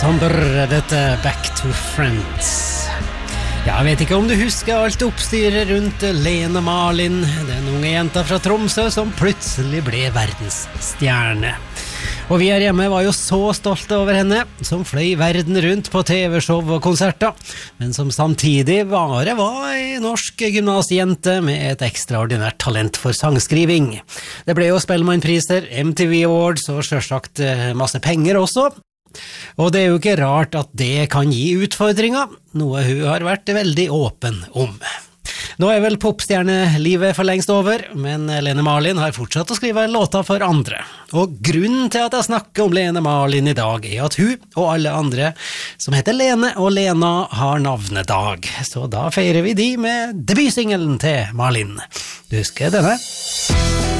September, dette Back to Friends. Jeg vet ikke om du husker alt oppstyret rundt Lene Marlin, den unge jenta fra Tromsø som plutselig ble verdensstjerne. Og vi her hjemme var jo så stolte over henne, som fløy verden rundt på TV-show og konserter, men som samtidig bare var en norsk gymnasjente med et ekstraordinært talent for sangskriving. Det ble jo Spellemannpriser, MTV Awards og selvsagt masse penger også. Og det er jo ikke rart at det kan gi utfordringer, noe hun har vært veldig åpen om. Nå er vel popstjernelivet for lengst over, men Lene Marlin har fortsatt å skrive låter for andre. Og grunnen til at jeg snakker om Lene Marlin i dag er at hun og alle andre som heter Lene og Lena har navnedag. Så da feirer vi de med debutsingelen til Marlin. Du husker denne?